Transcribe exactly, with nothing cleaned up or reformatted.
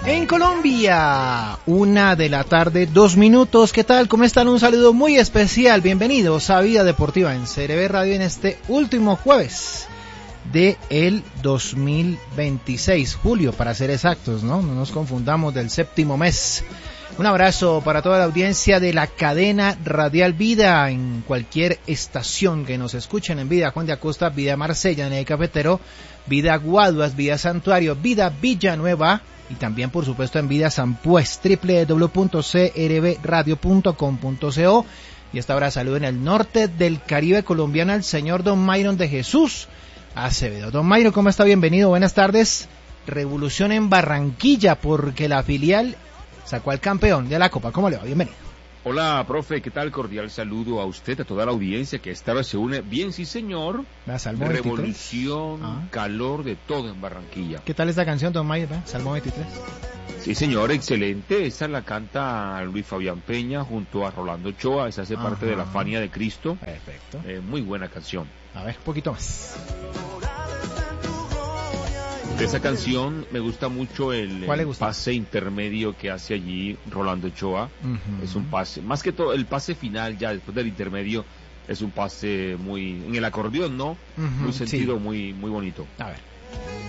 En Colombia, una de la tarde, dos minutos. ¿Qué tal? ¿Cómo están? Un saludo muy especial. Bienvenidos a Vida Deportiva en C R V Radio en este último jueves de el dos mil veintiséis, julio para ser exactos, ¿no? No nos confundamos, del séptimo mes. Un abrazo para toda la audiencia de la cadena radial Vida en cualquier estación que nos escuchen, en Vida Juan de Acosta, Vida Marsella, en el Cafetero, Vida Guaduas, Vida Santuario, Vida Villanueva y también por supuesto en Vida Sampués, doble u doble u doble u punto c r v radio punto com punto co. Y esta hora saludo en el norte del Caribe colombiano al señor Don Myron de Jesús Acevedo. Don Myron, ¿cómo está? Bienvenido, buenas tardes. Revolución en Barranquilla porque la filial sacó al campeón de la Copa. ¿Cómo le va? Bienvenido. Hola, profe, ¿qué tal? Cordial saludo a usted, a toda la audiencia que esta vez se une. Bien, sí, señor. ¿La Salmo Revolución, ah. calor, de todo en Barranquilla. ¿Qué tal esta canción, Don Mayer? Salmo veintitrés. Sí, señor, excelente. Esta la canta Luis Fabián Peña junto a Rolando Ochoa. Esa hace Ajá. parte de la Fania de Cristo. Perfecto. Eh, muy buena canción. A ver, un poquito más. De esa canción me gusta mucho el, ¿Cuál le el gusta? pase intermedio que hace allí Rolando Ochoa. Uh-huh. Es un pase, más que todo el pase final ya después del intermedio, es un pase muy, en el acordeón, ¿no? Uh-huh, muy sentido, sí. muy, muy bonito. A ver.